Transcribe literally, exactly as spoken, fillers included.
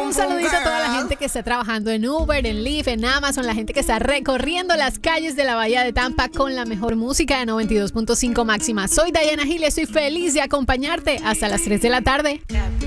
Un saludito a toda la gente que está trabajando en Uber, en Lyft, en Amazon, la gente que está recorriendo las calles de la Bahía de Tampa con la mejor música de noventa y dos punto cinco máxima. Soy Diana Gil y estoy feliz de acompañarte hasta las tres de la tarde.